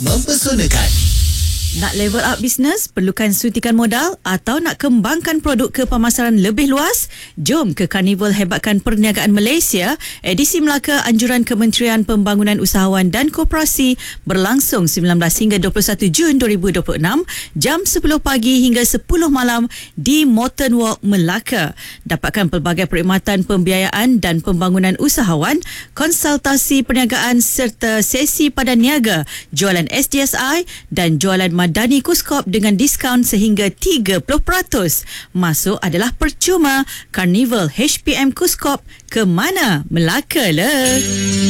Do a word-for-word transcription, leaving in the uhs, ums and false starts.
Mempesonakan. Nak level up bisnes, perlukan suntikan modal atau nak kembangkan produk ke pemasaran lebih luas? Jom ke Karnival Hebatkan Perniagaan Malaysia, edisi Melaka Anjuran Kementerian Pembangunan Usahawan dan Koperasi berlangsung sembilan belas hingga dua puluh satu Jun dua ribu dua puluh enam, jam sepuluh pagi hingga sepuluh malam di Moreton Walk, Melaka. Dapatkan pelbagai perkhidmatan pembiayaan dan pembangunan usahawan, konsultasi perniagaan serta sesi padan niaga, jualan S D S I dan jualan Madani Kuskop dengan diskaun sehingga tiga puluh peratus. Masuk adalah percuma. Karnival H P M Kuskop ke mana? Melaka lah.